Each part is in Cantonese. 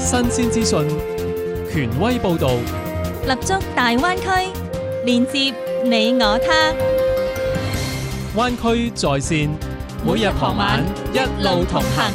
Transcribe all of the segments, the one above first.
新鮮資訊，權威報導， 立足大灣區，連接你我他。 灣區在線，每日傍晚一路同行。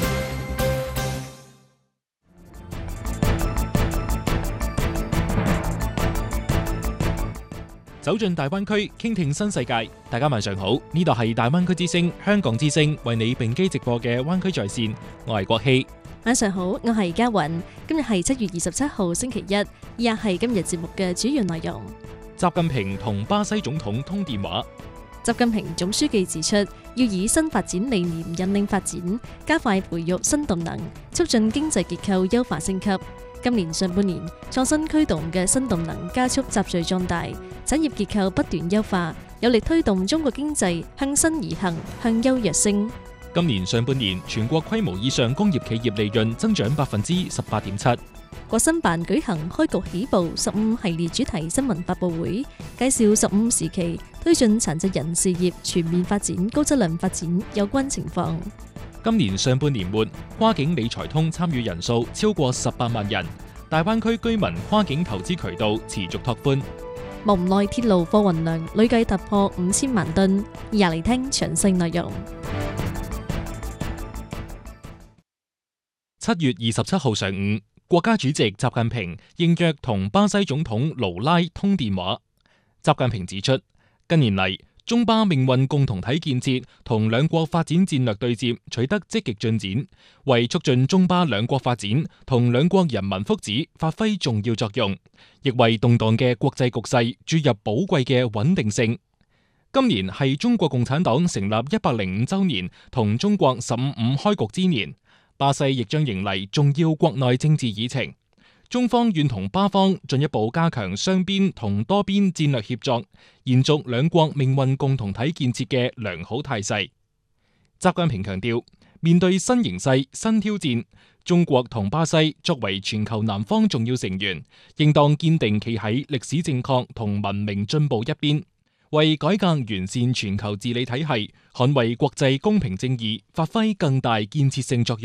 走進大灣區，傾聽新世界。大家晚上好，呢度係大灣區之聲、香港之聲為你並機直播嘅灣區在線，我係國希。 晚上好，我係嘉韻。今日係7月27號星期一，以下係今日節目嘅主要內容。 習近平同巴西總統通電話。 習近平總書記指出，要以新發展理念引領發展，加快培育新動能，促進經濟結構優化升級。今年上半年，創新驅動嘅新動能加速集聚壯大，產業結構不斷優化，有力推動中國經濟向新而行，向優躍升。 今年上半年，全國規模以上工業企業利潤增長18.7%。 國新辦舉行開局起步15系列主題新聞發佈會，介紹15時期推進殘疾人事業全面發展、高質量發展有關情況。 今年上半年末，跨境理財通參與人數超過18萬人，大灣區居民跨境投資渠道持續拓寬。 蒙內鐵路貨運量累計突破5000萬噸，以下嚟聽詳細內容。 7月27號上午，國家主席習近平應約同巴西總統盧拉通電話。習近平指出，近年嚟，中巴命運共同體建設同兩國發展戰略對接取得積極進展，為促進中巴兩國發展同兩國人民福祉發揮重要作用，亦為動盪嘅國際局勢注入寶貴嘅穩定性。今年係中國共產黨成立105週年同中國15開局之年，巴西亦將迎嚟重要國內政治議程。中方願同巴方進一步加強雙邊同多邊戰略協作，延續兩國命運共同體建設嘅良好態勢。習近平強調，面對新形勢、新挑戰，中國同巴西作為全球南方重要成員，應當堅定企喺歷史正確同文明進步一邊，為改革完善全球治理體系、捍衛國際公平正義發揮更大建設性作用。